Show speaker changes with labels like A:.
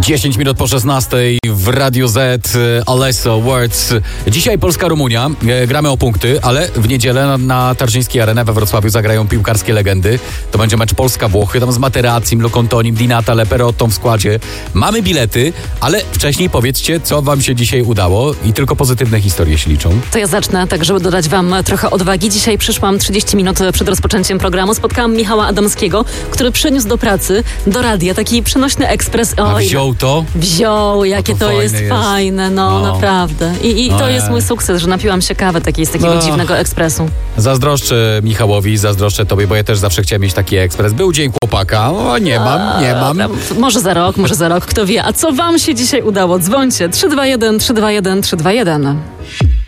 A: 10 minut po 16 w Radiu Z, Alesso Words. Dzisiaj Polska-Rumunia. Gramy o punkty, ale w niedzielę na Tarczyńskiej Arenie we Wrocławiu zagrają piłkarskie legendy. To będzie mecz Polska-Włochy, tam z Materazim, Locontonim, Di Natale, Perottą w składzie. Mamy bilety, ale wcześniej powiedzcie, co wam się dzisiaj udało i tylko pozytywne historie się liczą.
B: To ja zacznę, tak żeby dodać wam trochę odwagi. Dzisiaj przyszłam 30 minut przed rozpoczęciem programu. Spotkałam Michała Adamskiego, który przyniósł do pracy, do radia, taki przenośny ekspres.
A: A wziął to?
B: Wziął, jakie to jest fajne, naprawdę. I to jest mój sukces, że napiłam się kawy takiej z takiego dziwnego ekspresu.
A: Zazdroszczę Michałowi, zazdroszczę tobie, bo ja też zawsze chciałem mieć taki ekspres. Był dzień chłopaka, nie mam.
B: Może za rok, kto wie. A co wam się dzisiaj udało? Dzwońcie 321 321 321.